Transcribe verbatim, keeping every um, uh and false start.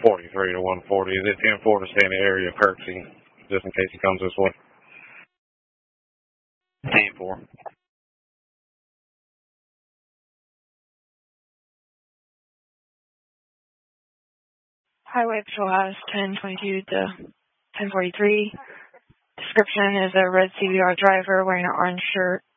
forty-three to one forty. Is it ten four to stay in the area of Kirksey, just in case he comes this way? ten four. Highway Patrol House ten twenty-two to ten forty-three. Description is a red C V R driver wearing an orange shirt,